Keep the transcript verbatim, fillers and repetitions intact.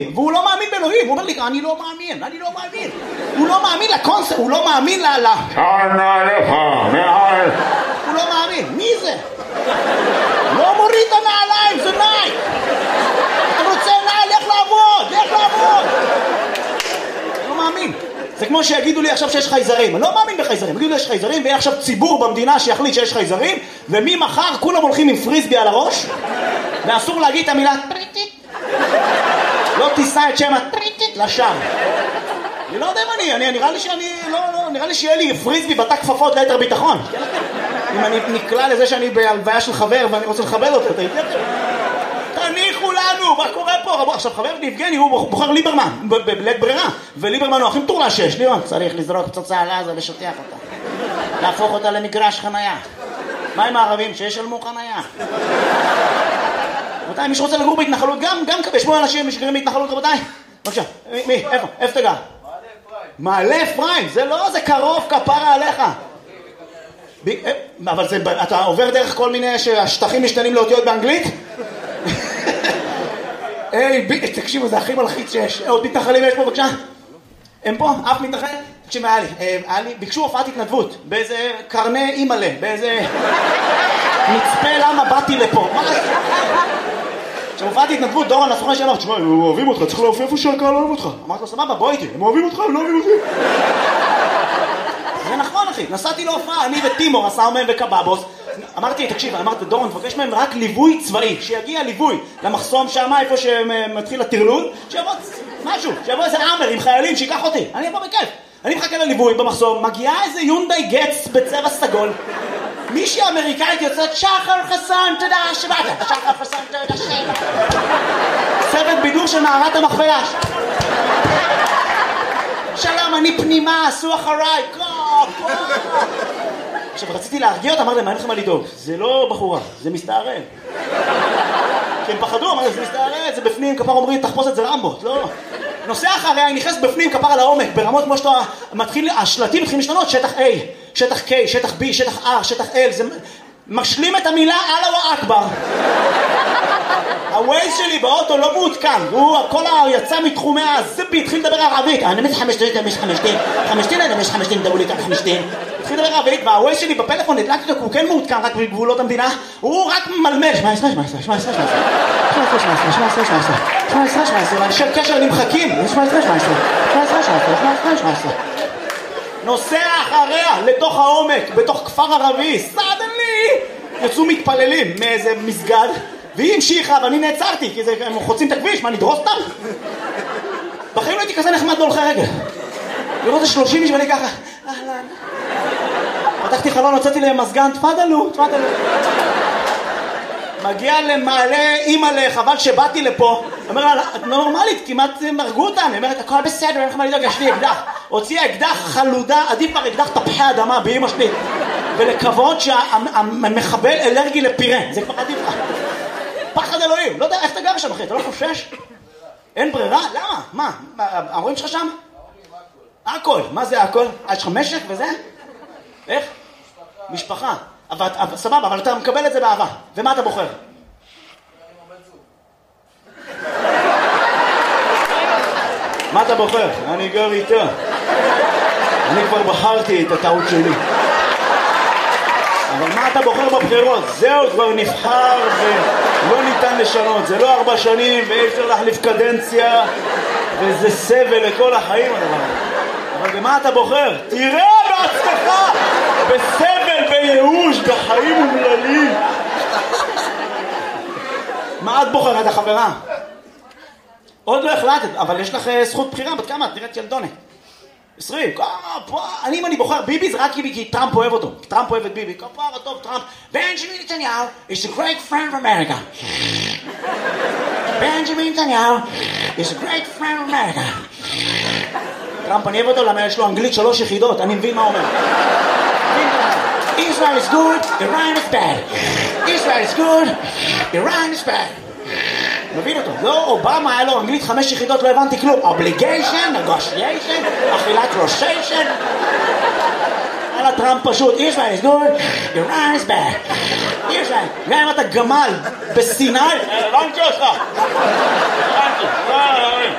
והוא לא מאמין באלוהים, הוא אומר לי, אני לא מאמין, אני לא מאמין. הוא לא מאמין לקונספט, הוא לא מאמין ל... הוא לא מאמין, מי זה? לא מוריד את הנעליים, זה נייק. אני רוצה נעל, לך לעבוד, לך לעבוד. לא מאמין. זה כמו שיגידו לי עכשיו שיש חייזרים, אני לא מאמין בחייזרים, יגידו לי יש חייזרים, ויהיה עכשיו ציבור במדינה שיחליט שיש חייזרים, וממחר כולם הולכים עם פריסבי על הראש, ואסור להגיד את המילה טריטית. לא תישא את שם הטריטית לשם. אני לא יודע אם אני, אני נראה לי שאני, לא, לא, נראה לי שיהיה לי פריסבי בתא כפפות ליתר ביטחון. אם אני נקלע לזה שאני בהלוויה של חבר ואני רוצה לכבד אותו, אתה יודע? תניחו לנו, מה קורה פה? עכשיו חבר יבגני הוא בוחר ליברמן, בלית ברירה, וליברמן הוא הכי מטור לשש, ליברמן צריך לזרוק פצצה על עזה לשטח אותה, להפוך אותה למגרש חנייה. מה עם הערבים? שישלמו חנייה. רבותיי, מי שרוצה לגור בהתנחלות, גם, גם יש פה אנשים שגרים בהתנחלות, רבותיי. בבקשה, מי, איפה? איפה תגע? מעלה אפרים, זה לא, זה קרוב, כפרה עליך. אבל זה, אתה עובר דרך כל מיני שהשטחים משתנים לאותיות באנגלית? היי, תקשיבו, זה הכי מלחיץ שיש. עוד מתנחלים יש פה, בבקשה? הם פה? אף מתנחל? תקשיב, היה לי, היה לי, ביקשו הופעת התנדבות, באיזה קרני אימאלה, באיזה מצפה למה באתי לפה. מה זה? כשהופעת התנדבות, דורון הסוכן שאמר, תשמע, הם אוהבים אותך, צריך להופיע איפה שהקהל אוהב אותך. אמרתי לו, סבבה, בוא איתי, הם אוהבים אותך, הם לא אוהבים אותי. זה נכון, אחי, נסעתי להופעה, אני וטימור, הסאומן וקבאבוס. אמרתי, תקשיב, אמרתי, דורון, תבקש מהם רק ליווי צבאי, שיגיע ליווי למחסום שם, איפה שמתחיל הטרלול, שיבוא משהו, שיבוא איזה אמר עם חיילים, שיקח אותי, אני אבוא בכיף. אני מחכה לליווי במחסום, מגיעה איזה יונדאי גץ בצבע סגול, מישהי אמריקאית יוצאת, שחר חסן, תודה שבאת, שחר חסן, תודה שבאת. צוות בידור של מערת המכפלה. שלום, אני פנימה, עשו אחריי, קו, קו. עכשיו, רציתי להרגיע אותה, אמרתי להם, מה אין לכם מה לדאוג? זה לא בחורה, זה מסתערב. כי הם פחדו, אמרתי, זה מסתערב, זה בפנים, כפר אומרים, תחפוש את זה רמבות, לא. נוסע אחריה, היא נכנסת בפנים, כפר על העומק, ברמות כמו שאתה מתחיל, השלטים מתחילים להשתנות, שטח A, שטח K, שטח B, שטח R, שטח L, זה משלים את המילה אללה אכבר. הווייז שלי באוטו לא מעודכן, הוא כל היצא מתחומי הזיפי, התחיל לדבר ערבית, אני מזה חמשתין, אני מזה חמשתין, חמשתין, אני מזה חמשתין, דברו לי כאן חמשתין. התחיל לדבר ערבית, והווייז שלי בפלאפון נדלקתי אותו, הוא כן מעודכן רק בגבולות המדינה, הוא רק מלמל, שמע, שמע, שמע, שמע, שמע, שמע, שמע, שמע, שמע, שמע, שמע, שמע, שמע, שמע, אנשי קשר נמחקים, שמע, שמע, שמע, שמע, שמע, שמע, שמע, נוסע אחריה לתוך העומק, בתוך כפר ערבי, סדנלי, יצאו מתפללים מאיזה מסגד, והיא המשיכה ואני נעצרתי, כי הם חוצים את הכביש, מה, נדרוס אותם? בחיים לא הייתי כזה נחמד להולכי רגל. לראות את שלושים איש ואני ככה, אהלן. פתחתי חלון, הוצאתי להם מזגן, תפדלו, תפדלו. מגיע למעלה, אימא'לה, חבל שבאתי לפה. אומר לה, את לא נורמלית, כמעט מרגו אותם. אומרת, הכל בסדר, אין לך מה לדאוג, יש לי אקדח. הוציאה אקדח חלודה, עדיף כבר אקדח תפוחי אדמה באמא שלי. ולקוות שהמחבל אלרגי לפירה, זה כבר עדיף לך. פחד אלוהים, לא יודע איך אתה גר שם אחי, אתה לא חושש? אין ברירה? למה? מה? ההורים שלך שם? הכל, מה זה הכל? יש לך משק וזה? איך? משפחה. אבל, אבל, סבבה, אבל אתה מקבל את זה באהבה. ומה אתה בוחר? מה אתה בוחר? אני גר איתה. אני כבר בחרתי את הטעות שלי. אבל מה אתה בוחר בבחירות? זהו, כבר נבחר ולא ניתן לשנות. זה לא ארבע שנים ואי אפשר להחליף קדנציה וזה סבל לכל החיים הדבר. אבל במה אתה בוחר? תראה בעצמך! בסבל, בייאוש, בחיים אומללים. מה את בוחרת, החברה? עוד לא החלטת, אבל יש לך זכות בחירה, בת כמה? את נראית ילדונת. עשרים, אני אם אני בוחר ביבי זה רק כי טראמפ אוהב אותו, כי טראמפ אוהב את ביבי, כפרה טוב טראמפ. Benjamin Netanyahu is a great friend of America. Benjamin Netanyahu is a great friend of America. טראמפ אני אוהב אותו למה יש לו אנגלית שלוש יחידות, אני מבין מה אומר. Israel is good, Iran is bad. Israel is good, Iran is bad. מבין אותו, לא אובמה היה לו אנגלית חמש יחידות, לא הבנתי כלום. obligation, negotiation, אכילת ראשיישן. על הטראמפ פשוט, Israel is good, Iran is bad. Israel, גם אם אתה גמל בסיני, הבנתי אותך. הבנתי יאללה,